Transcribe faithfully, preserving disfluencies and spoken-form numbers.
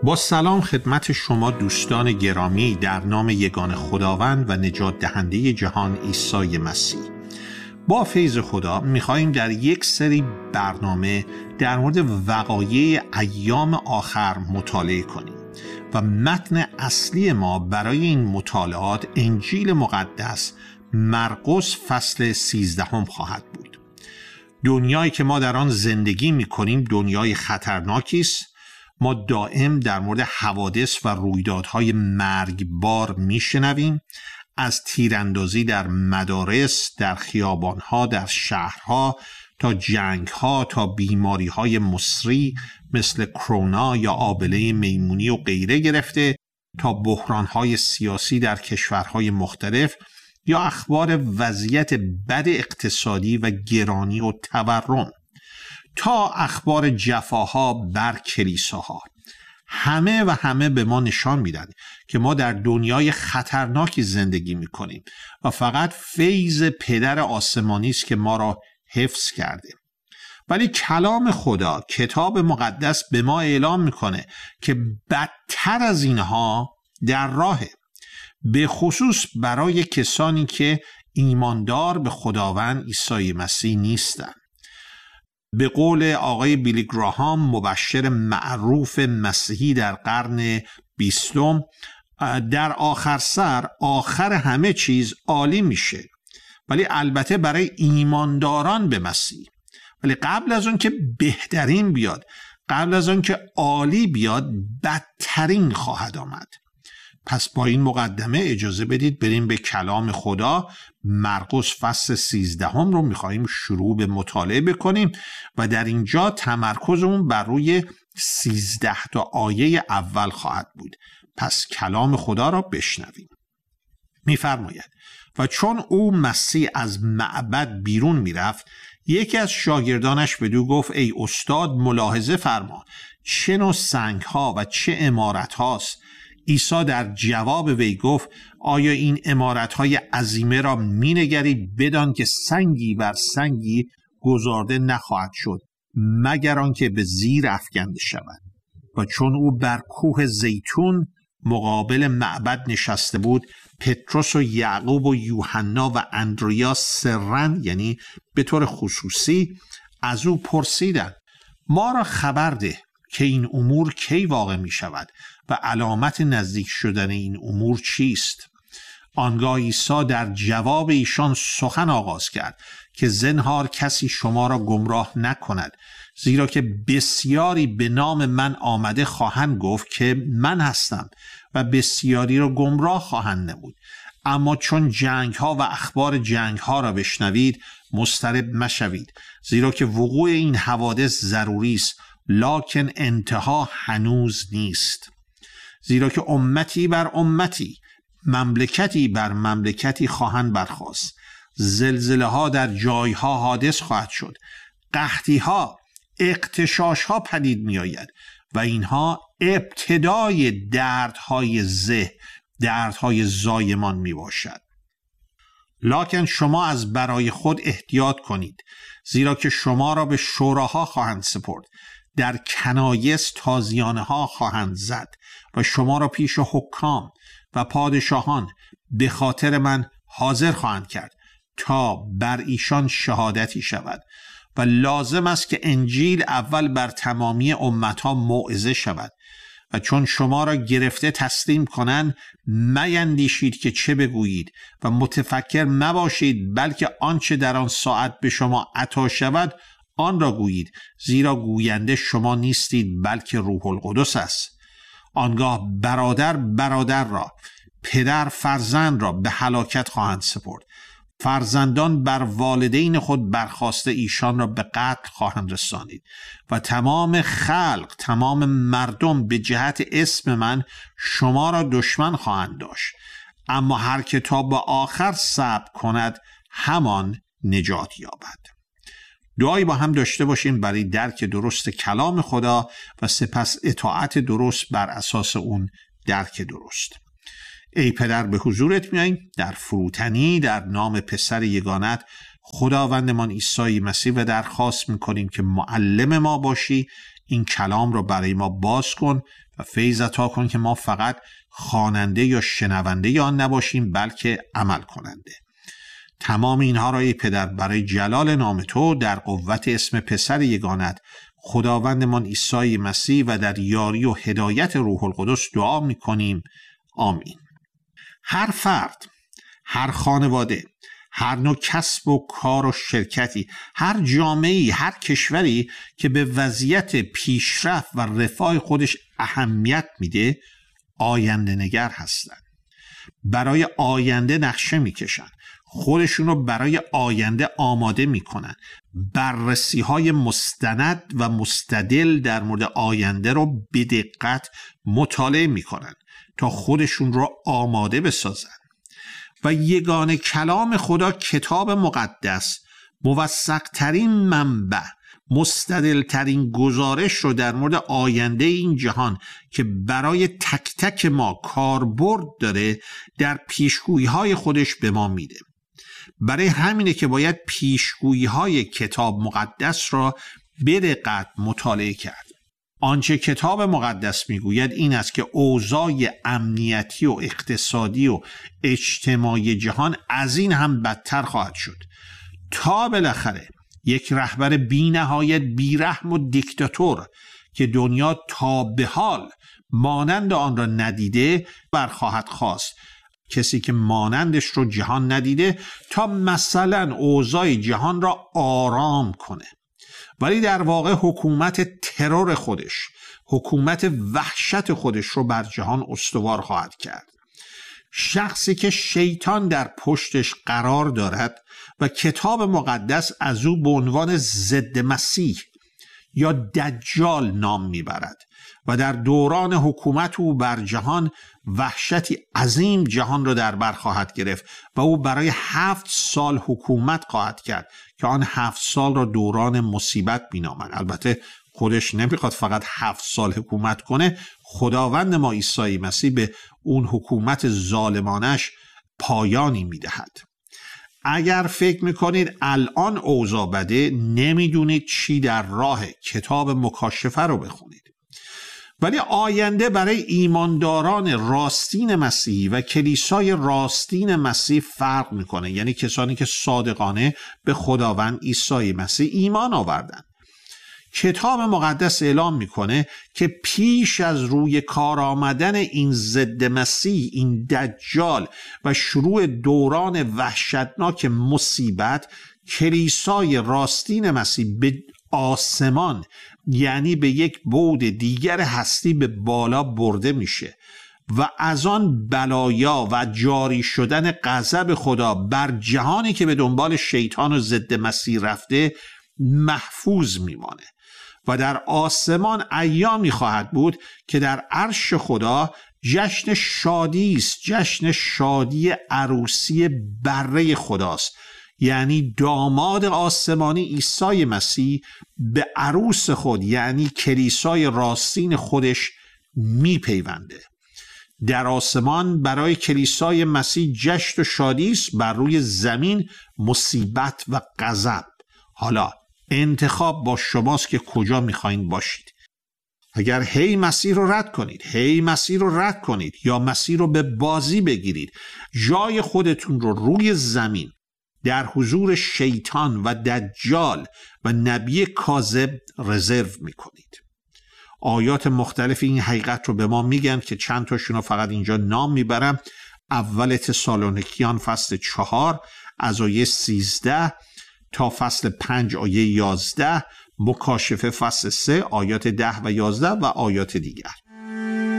با سلام خدمت شما دوستان گرامی در نام یگان خداوند و نجات دهنده جهان عیسی مسیح. با فیض خدا می‌خواهیم در یک سری برنامه در مورد وقایع ایام آخر مطالعه کنیم و متن اصلی ما برای این مطالعات انجیل مقدس مرقس فصل سیزدهم خواهد بود. دنیایی که ما در آن زندگی می‌کنیم دنیای خطرناکی است. ما دائم در مورد حوادث و رویدادهای مرگبار میشنویم، از تیراندازی در مدارس، در خیابانها، در شهرها، تا جنگها، تا بیماریهای مصری مثل کرونا یا آبله میمونی و غیره گرفته تا بحرانهای سیاسی در کشورهای مختلف یا اخبار وضعیت بد اقتصادی و گرانی و تورم تا اخبار جفاها بر کلیساها. همه و همه به ما نشان میدن که ما در دنیای خطرناکی زندگی میکنیم و فقط فیض پدر آسمانی است که ما را حفظ کرده. ولی کلام خدا، کتاب مقدس به ما اعلام میکنه که بدتر از اینها در راهه، به خصوص برای کسانی که ایماندار به خداوند عیسی مسیح نیستند. به قول آقای بیلی گراهام، مبشر معروف مسیحی در قرن بیستم، در آخر سر آخر همه چیز عالی میشه، ولی البته برای ایمانداران به مسیح. ولی قبل از اون که بهترین بیاد، قبل از اون که عالی بیاد، بدترین خواهد آمد. پس با این مقدمه اجازه بدید بریم به کلام خدا. مرقس فصل سیزدهم رو میخواییم شروع به مطالعه بکنیم و در اینجا تمرکزمون بر روی سیزده تا آیه اول خواهد بود. پس کلام خدا را بشنویم. میفرماید: و چون او مسیح از معبد بیرون میرفت، یکی از شاگردانش بدو گفت: ای استاد، ملاحظه فرما چه نوع سنگ ها و چه عمارت هاست. عیسی در جواب وی گفت: آیا این عمارت‌های عظیمه را می‌نگری، بدان که سنگی بر سنگی گذارده نخواهد شد مگر آنکه به زیر افکنده شود. و چون او بر کوه زیتون مقابل معبد نشسته بود، پتروس و یعقوب و یوحنا و اندریا سرًا، یعنی به طور خصوصی، از او پرسیدند: ما را خبر ده که این امور کی واقع می شود و علامت نزدیک شدن این امور چیست؟ آنگاه عیسی در جواب ایشان سخن آغاز کرد که زنهار کسی شما را گمراه نکند، زیرا که بسیاری به نام من آمده خواهند گفت که من هستم و بسیاری را گمراه خواهند نمود. اما چون جنگ ها و اخبار جنگ ها را بشنوید مضطرب مشوید، زیرا که وقوع این حوادث ضروری است، لکن انتها هنوز نیست. زیرا که امتی بر امتی، مملکتی بر مملکتی خواهند برخاست، زلزله ها در جایها حادث خواهد شد، قحطی ها، اغتشاش ها پدید می آید و اینها ابتدای دردهای زه، دردهای زایمان می باشد. لکن شما از برای خود احتیاط کنید، زیرا که شما را به شوراها خواهند سپرد، در کنایس تازیانه ها خواهند زد و شما را پیش حکام و پادشاهان به خاطر من حاضر خواهند کرد تا بر ایشان شهادتی شود. و لازم است که انجیل اول بر تمامی امتها موعظه شود. و چون شما را گرفته تسلیم کنند، میندیشید که چه بگویید و متفکر مباشید، بلکه آنچه در آن ساعت به شما عطا شود آن را گویید، زیرا گوینده شما نیستید بلکه روح القدس است. آنگاه برادر برادر را، پدر فرزند را به هلاکت خواهند سپرد، فرزندان بر والدین خود برخاسته ایشان را به قتل خواهند رسانید و تمام خلق، تمام مردم به جهت اسم من شما را دشمن خواهند داشت. اما هر که تا به آخر صبر کند همان نجات یابد. دعایی با هم داشته باشیم برای درک درست کلام خدا و سپس اطاعت درست بر اساس اون درک درست. ای پدر، به حضورت میاییم در فروتنی در نام پسر یگانت خداوندمان عیسی مسیح و درخواست میکنیم که معلم ما باشی، این کلام رو برای ما باز کن و فیض عطا کن که ما فقط خواننده یا شنونده آن نباشیم بلکه عمل کننده. تمام اینها را ای پدر برای جلال نام تو در قوت اسم پسر یگانت خداوندمان عیسی مسیح و در یاری و هدایت روح القدس دعا می‌کنیم. آمین. هر فرد، هر خانواده، هر نوع کسب و کار و شرکتی، هر جامعه‌ای، هر کشوری که به وضعیت پیشرفت و رفاه خودش اهمیت میده آینده نگر هستن. برای آینده نقشه میکشن، خودشون رو برای آینده آماده میکنن، بررسی های مستند و مستدل در مورد آینده رو به دقت مطالعه میکنن تا خودشون رو آماده بسازن. و یگانه کلام خدا کتاب مقدس موثق ترین منبع، مستدل ترین گزارش رو در مورد آینده این جهان که برای تک تک ما کاربرد داره در پیشگویی های خودش به ما میده. برای همینه که باید پیشگویی های کتاب مقدس را به دقت مطالعه کرد. آنچه کتاب مقدس میگوید این است که اوضاع امنیتی و اقتصادی و اجتماعی جهان از این هم بدتر خواهد شد تا بالاخره یک رهبر بی نهایت بیرحم و دیکتاتور که دنیا تا به حال مانند آن را ندیده برخواهد خواست، کسی که مانندش رو جهان ندیده، تا مثلا اوضاع جهان را آرام کنه. ولی در واقع حکومت ترور خودش، حکومت وحشت خودش رو بر جهان استوار خواهد کرد. شخصی که شیطان در پشتش قرار دارد و کتاب مقدس از او به عنوان ضد مسیح یا دجال نام میبرد و در دوران حکومت او بر جهان وحشتی عظیم جهان را در بر خواهد گرفت و او برای هفت سال حکومت خواهد کرد که آن هفت سال را دوران مصیبت مینامند. البته خودش نمیخواد فقط هفت سال حکومت کنه، خداوند ما عیسی مسیح به اون حکومت ظالمانش پایانی میدهد. اگر فکر میکنید الان اوضاع بده، نمیدونید چی در راه. کتاب مکاشفه رو بخونید. ولی آینده برای ایمانداران راستین مسیحی و کلیسای راستین مسیح فرق میکنه، یعنی کسانی که صادقانه به خداوند عیسی مسیح ایمان آوردن. کتاب مقدس اعلام میکنه که پیش از روی کار آمدن این ضد مسیح، این دجال و شروع دوران وحشتناک مصیبت، کلیسای راستین مسیح به آسمان، یعنی به یک بعد دیگر هستی به بالا برده میشه و از آن بلایا و جاری شدن غضب خدا بر جهانی که به دنبال شیطان و ضد مسیح رفته محفوظ میمانه. و در آسمان ایامی خواهد بود که در عرش خدا جشن شادی است، جشن شادی عروسی بره خداست. یعنی داماد آسمانی عیسی مسیح به عروس خود، یعنی کلیسای راستین خودش میپیونده. در آسمان برای کلیسای مسیح جشن و شادی است، بر روی زمین مصیبت و غضب. حالا انتخاب با شماست که کجا میخواین باشید. اگر هی مسیح رو رد کنید، هی مسیح رو رد کنید یا مسیح رو به بازی بگیرید، جای خودتون رو روی زمین در حضور شیطان و دجال و نبی کاذب رزرو میکنید. آیات مختلف این حقیقت رو به ما میگن که چند تاشون رو فقط اینجا نام میبرم. اول تسالونیکیان فصل چهار از آیه سیزده تا فصل پنج آیه یازده، مکاشفه فصل سه آیات ده و یازده و آیات دیگر.